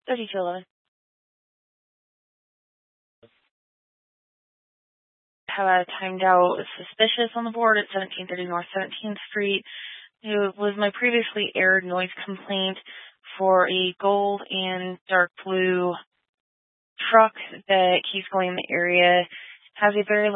3211. Have a timed out suspicious on the board at 1730 North 17th Street. It was my previously aired noise complaint for a gold and dark blue truck that keeps going in the area. Has a very